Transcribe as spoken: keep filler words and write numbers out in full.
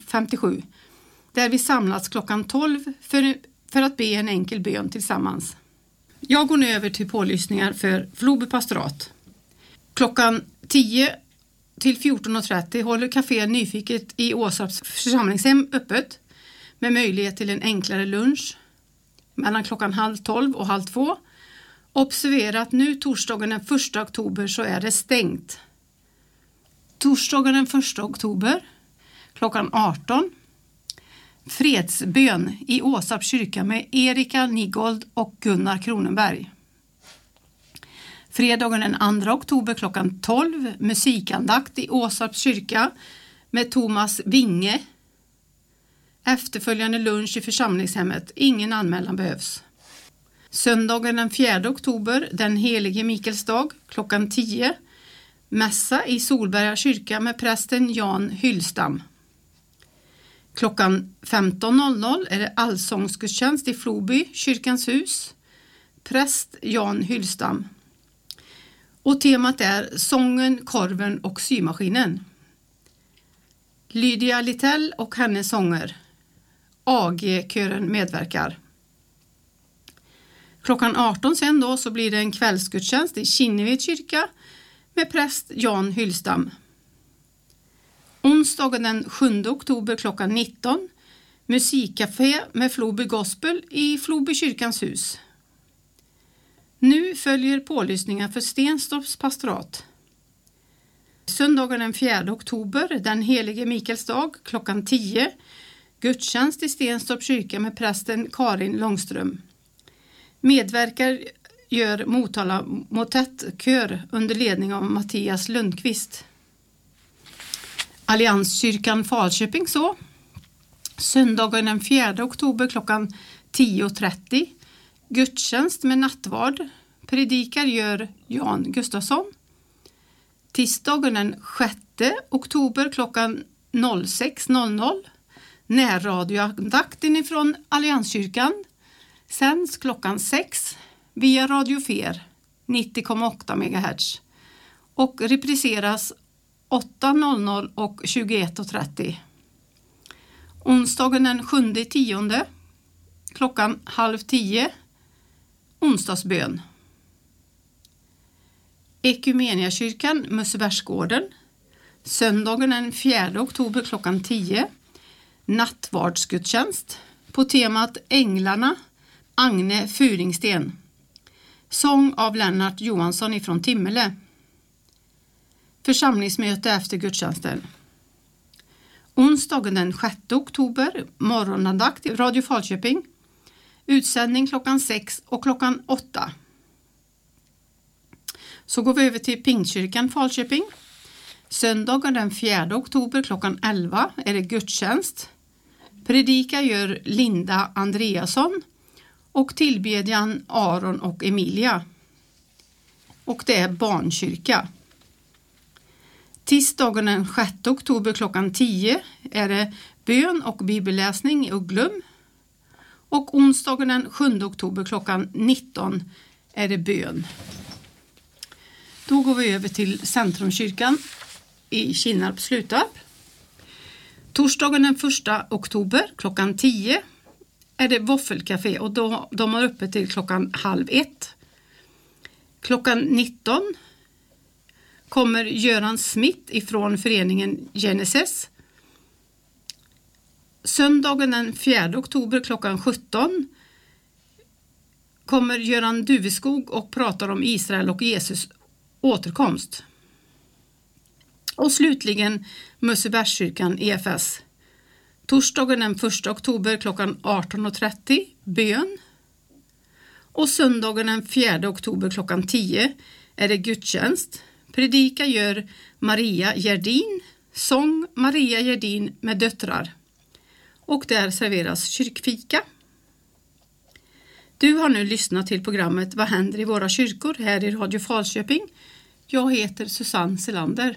femtiosju. Där vi samlats klockan tolv för, för att be en enkel bön tillsammans. Jag går nu över till pålyssningar för Floby pastorat. Klockan tio till fjorton och trettio håller Café Nyfiket i Åsarps församlingshem öppet med möjlighet till en enklare lunch mellan klockan halv tolv och halv två. Observera att nu torsdagen den första oktober så är det stängt. Torsdagen den första oktober klockan arton. Fredsbön i Åsarps kyrka med Erika Nigold och Gunnar Kronenberg. Fredagen den andra oktober klockan tolv. Musikandakt i Åsarps kyrka med Thomas Winge. Efterföljande lunch i församlingshemmet. Ingen anmälan behövs. Söndagen den fjärde oktober, den helige Mikaelsdag, klockan tio. Mässa i Solberga kyrka med prästen Jan Hyllstam. Klockan femton är det allsångsgudstjänst i Floby, kyrkans hus. Präst Jan Hyllstam. Och temat är sången, korven och symaskinen. Lydia Littell och hennes sånger. A G-kören medverkar. Klockan arton sen då så blir det en kvällsgudstjänst i Kinneved kyrka med präst Jan Hyllstam. Onsdagen den sjunde oktober klockan nitton. Musikcafé med Floby Gospel i Floby kyrkans hus. Nu följer pålyssningar för Stenstorps pastorat. Söndagen den fjärde oktober, den helige Mikaelsdag, klockan tio. Gudstjänst i Stenstorps kyrka med prästen Karin Långström. Medverkar gör Motala motettkör under ledning av Mattias Lundqvist. Allianskyrkan Falköping så. Söndagen den fjärde oktober klockan tio trettio. Gudstjänst med nattvard. Predikar gör Jan Gustafsson. Tisdagen den sjätte oktober klockan sex. Närradioandakten ifrån Allianskyrkan. Sänds klockan sex via Radio Fer nittio komma åtta megahertz. Och repriseras åtta och tjugoett trettio. Onsdagen den sjunde tionde klockan halv tio. Onsdagsbön. Ekumeniakyrkan Mössebergsgården. Söndagen den fjärde oktober klockan tio. Nattvardsgudstjänst på temat Änglarna. Agne Furingsten. Sång av Lennart Johansson ifrån Timmele. Församlingsmöte efter gudstjänsten. Onsdagen den sjätte oktober. Morgonandakt i Radio Falköping. Utsändning klockan sex och klockan åtta. Så går vi över till Pingstkyrkan Falköping. Söndagen den fjärde oktober klockan elva är det gudstjänst. Predika gör Linda Andreasson och tillbedjan Aron och Emilia. Och det är barnkyrka. Tisdagen den sjätte oktober klockan tio är det bön och bibelläsning i Ugglum. Och onsdagen den sjunde oktober klockan nitton är det bön. Då går vi över till Centrumkyrkan i Kinnarp Slutarp. Torsdagen den första oktober klockan tio är det våffelcafé och då, de har uppe till klockan halv ett. Klockan nitton kommer Göran Smith ifrån föreningen Genesis. Söndagen den fjärde oktober klockan sjutton kommer Göran Duveskog och pratar om Israel och Jesus återkomst. Och slutligen Mössebergskyrkan E F S. Torsdagen den första oktober klockan arton trettio bön. Och söndagen den fjärde oktober klockan tio är det gudstjänst. Predika gör Maria Gerdin, sång Maria Gerdin med döttrar. Och där serveras kyrkfika. Du har nu lyssnat till programmet Vad händer i våra kyrkor här i Radio Falköping. Jag heter Susanne Selander.